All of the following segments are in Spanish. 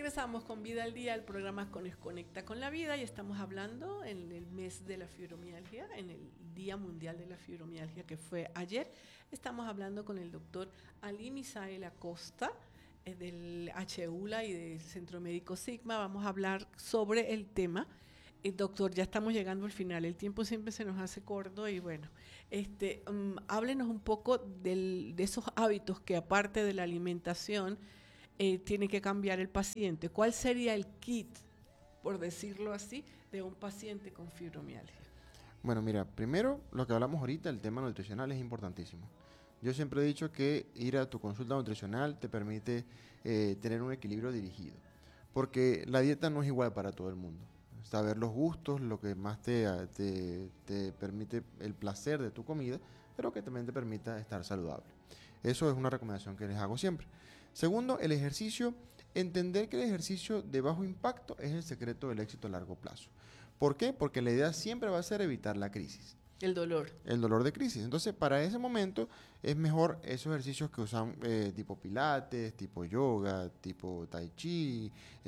regresamos con Vida al Día, el programa Conecta con la Vida, y estamos hablando en el mes de la fibromialgia, en el Día Mundial de la Fibromialgia que fue ayer. Estamos hablando con el doctor Ali Misael Acosta del HULA y del Centro Médico Sigma. Vamos a hablar sobre el tema. Doctor, ya estamos llegando al final, el tiempo siempre se nos hace corto y bueno, háblenos un poco de esos hábitos que aparte de la alimentación tiene que cambiar el paciente. ¿Cuál sería el kit, por decirlo así, de un paciente con fibromialgia? Bueno, mira, primero lo que hablamos ahorita, el tema nutricional es importantísimo. Yo siempre he dicho que ir a tu consulta nutricional te permite tener un equilibrio dirigido, porque la dieta no es igual para todo el mundo. Saber los gustos, lo que más te permite el placer de tu comida, pero que también te permita estar saludable. Eso es una recomendación que les hago siempre. Segundo, el ejercicio. Entender que el ejercicio de bajo impacto es el secreto del éxito a largo plazo. ¿Por qué? Porque la idea siempre va a ser evitar la crisis. El dolor. El dolor de crisis. Entonces, para ese momento es mejor esos ejercicios que usan tipo pilates, tipo yoga, tipo tai chi,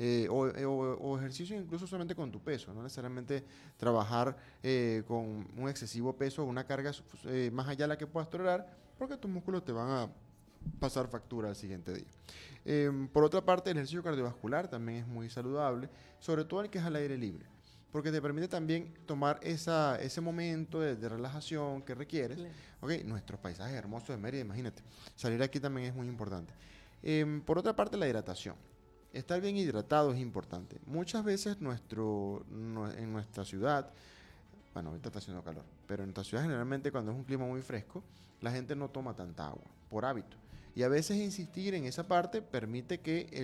o ejercicios incluso solamente con tu peso. No necesariamente trabajar con un excesivo peso o una carga más allá de la que puedas tolerar, porque tus músculos te van a pasar factura al siguiente día. Por otra parte, el ejercicio cardiovascular también es muy saludable, sobre todo el que es al aire libre, porque te permite también tomar ese momento de relajación que requieres. Claro. Okay, nuestros paisajes hermosos de Mérida, imagínate. Salir aquí también es muy importante. Por otra parte, la hidratación. Estar bien hidratado es importante. Muchas veces en nuestra ciudad, bueno, ahorita está haciendo calor, pero en nuestra ciudad generalmente cuando es un clima muy fresco, la gente no toma tanta agua, por hábito. Y a veces insistir en esa parte permite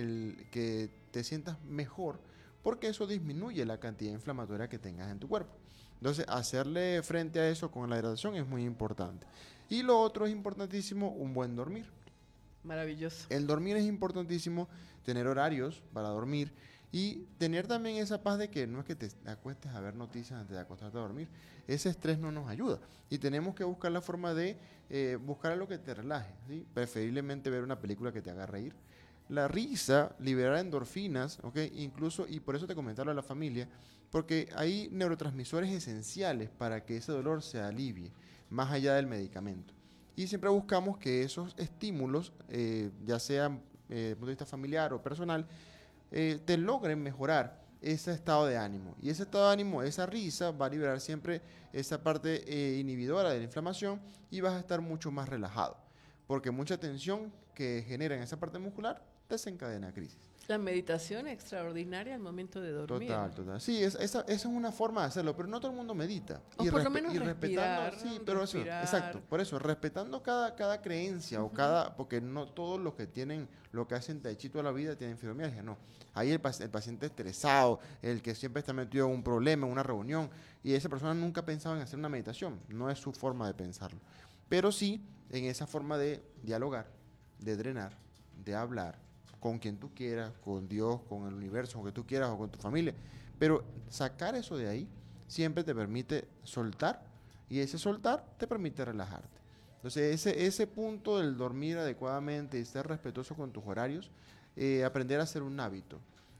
que te sientas mejor, porque eso disminuye la cantidad inflamatoria que tengas en tu cuerpo. Entonces, hacerle frente a eso con la hidratación es muy importante. Y lo otro es importantísimo, un buen dormir. Maravilloso. El dormir es importantísimo, tener horarios para dormir y tener también esa paz de que no es que te acuestes a ver noticias antes de acostarte a dormir. Ese estrés no nos ayuda y tenemos que buscar la forma de buscar algo que te relaje, ¿sí? Preferiblemente ver una película que te haga reír. La risa, liberar endorfinas, ¿okay? Incluso, y por eso te comentaba a la familia, porque hay neurotransmisores esenciales para que ese dolor se alivie, más allá del medicamento. Y siempre buscamos que esos estímulos, ya sean desde el punto de vista familiar o personal, te logren mejorar ese estado de ánimo. Y ese estado de ánimo, esa risa, va a liberar siempre esa parte inhibidora de la inflamación y vas a estar mucho más relajado. Porque mucha tensión que genera en esa parte muscular desencadena crisis. La meditación extraordinaria al momento de dormir. Total. Sí, esa es una forma de hacerlo, pero no todo el mundo medita. O por lo menos respirar. Sí, pero eso, exacto. Por eso, respetando cada creencia o porque no todos los que tienen, lo que hacen tai chi toda la vida tienen fibromialgia, no. Ahí el paciente estresado, el que siempre está metido en un problema, en una reunión, y esa persona nunca ha pensado en hacer una meditación. No es su forma de pensarlo. Pero sí, en esa forma de dialogar, de drenar, de hablar, con quien tú quieras, con Dios, con el universo, con que tú quieras o con tu familia. Pero sacar eso de ahí siempre te permite soltar y ese soltar te permite relajarte. Entonces ese punto del dormir adecuadamente y ser respetuoso con tus horarios, aprender a hacer un hábito.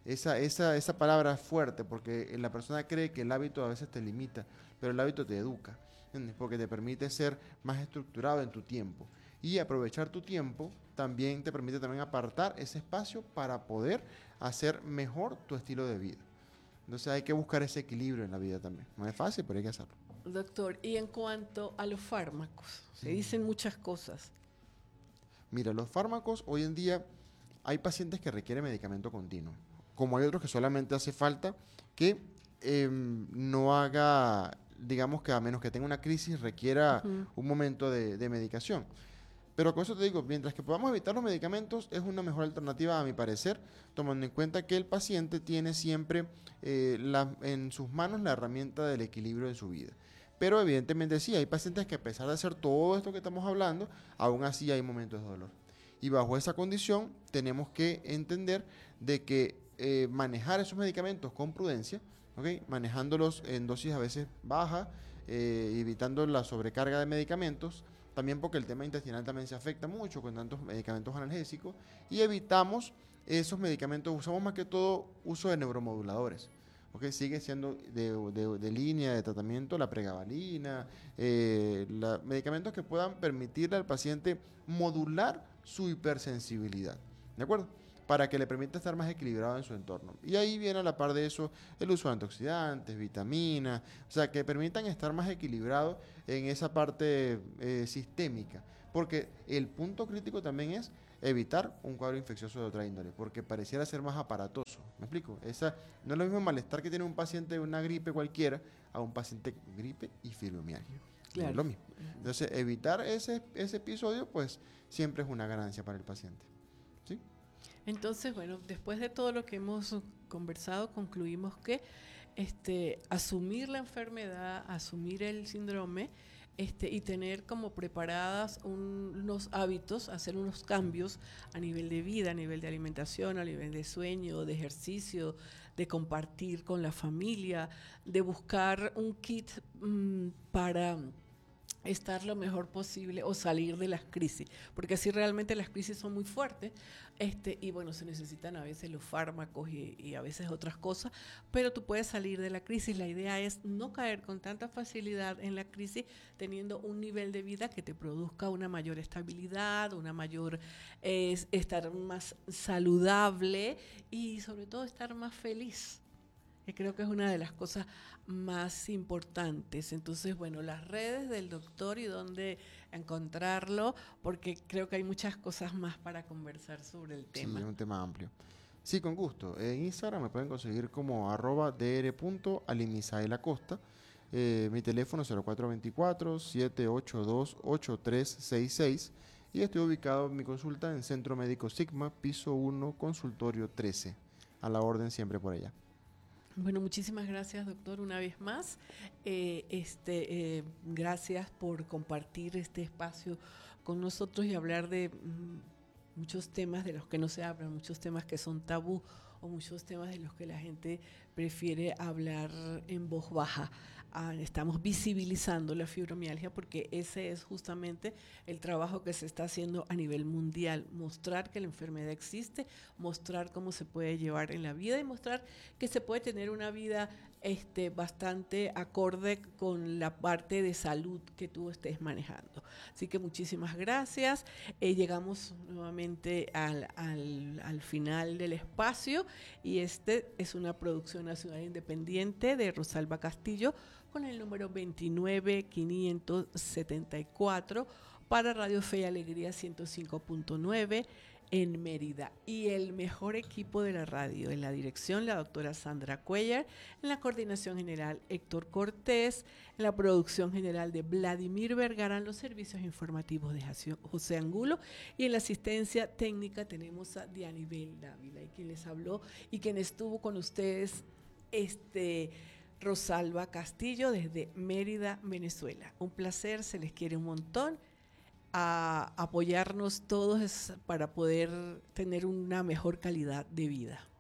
Esa palabra es fuerte porque la persona cree que el hábito a veces te limita, pero el hábito te educa, ¿entiendes? Porque te permite ser más estructurado en tu tiempo. Y aprovechar tu tiempo también te permite también apartar ese espacio para poder hacer mejor tu estilo de vida. Entonces hay que buscar ese equilibrio en la vida también. No es fácil, pero hay que hacerlo. Doctor, y en cuanto a los fármacos, se dicen muchas cosas. Mira, los fármacos hoy en día hay pacientes que requieren medicamento continuo, como hay otros que solamente hace falta que no haga, digamos que a menos que tenga una crisis requiera un momento de medicación. Pero con eso te digo, mientras que podamos evitar los medicamentos, es una mejor alternativa a mi parecer, tomando en cuenta que el paciente tiene siempre en sus manos la herramienta del equilibrio en su vida. Pero evidentemente sí, hay pacientes que a pesar de hacer todo esto que estamos hablando, aún así hay momentos de dolor. Y bajo esa condición tenemos que entender de que manejar esos medicamentos con prudencia, ¿okay? Manejándolos en dosis a veces bajas, evitando la sobrecarga de medicamentos, también porque el tema intestinal también se afecta mucho con tantos medicamentos analgésicos y evitamos esos medicamentos usamos más que todo uso de neuromoduladores. ¿Ok? Sigue siendo de línea de tratamiento la pregabalina, medicamentos que puedan permitirle al paciente modular su hipersensibilidad, ¿de acuerdo? Para que le permita estar más equilibrado en su entorno. Y ahí viene a la par de eso el uso de antioxidantes, vitaminas, o sea, que permitan estar más equilibrados en esa parte sistémica. Porque el punto crítico también es evitar un cuadro infeccioso de otra índole, porque pareciera ser más aparatoso. ¿Me explico? No es lo mismo el malestar que tiene un paciente de una gripe cualquiera a un paciente con gripe y fibromialgia. Claro. No es lo mismo. Entonces, evitar ese episodio, pues, siempre es una ganancia para el paciente. ¿Sí? Entonces, bueno, después de todo lo que hemos conversado, concluimos que asumir la enfermedad, asumir el síndrome, y tener como preparadas unos hábitos, hacer unos cambios a nivel de vida, a nivel de alimentación, a nivel de sueño, de ejercicio, de compartir con la familia, de buscar un kit para estar lo mejor posible o salir de las crisis, porque así realmente las crisis son muy fuertes, y bueno, se necesitan a veces los fármacos y a veces otras cosas, pero tú puedes salir de la crisis. La idea es no caer con tanta facilidad en la crisis, teniendo un nivel de vida que te produzca una mayor estabilidad, una mayor, estar más saludable y sobre todo estar más feliz, que creo que es una de las cosas más importantes. Entonces, bueno, las redes del doctor y dónde encontrarlo, porque creo que hay muchas cosas más para conversar sobre el tema. Sí, es un tema amplio. Sí, con gusto. En Instagram me pueden conseguir como @dr.alimisaelacosta. Mi teléfono es 0424-782-8366 y estoy ubicado en mi consulta en Centro Médico Sigma, piso 1, consultorio 13. A la orden siempre por allá. Bueno, muchísimas gracias, doctor, una vez más. Gracias por compartir este espacio con nosotros y hablar de muchos temas de los que no se hablan, muchos temas que son tabú o muchos temas de los que la gente prefiere hablar en voz baja. Estamos visibilizando la fibromialgia porque ese es justamente el trabajo que se está haciendo a nivel mundial, mostrar que la enfermedad existe, mostrar cómo se puede llevar en la vida y mostrar que se puede tener una vida bastante acorde con la parte de salud que tú estés manejando. Así que muchísimas gracias. Llegamos nuevamente al final del espacio y es una producción nacional independiente de Rosalba Castillo con el número 29574 para Radio Fe y Alegría 105.9 en Mérida. Y el mejor equipo de la radio, en la dirección la doctora Sandra Cuellar, en la coordinación general Héctor Cortés, en la producción general de Vladimir Vergara, en los servicios informativos de José Angulo y en la asistencia técnica tenemos a Dianibel Dávila y quien les habló y quien estuvo con ustedes Rosalba Castillo desde Mérida, Venezuela. Un placer, se les quiere un montón. A apoyarnos todos para poder tener una mejor calidad de vida.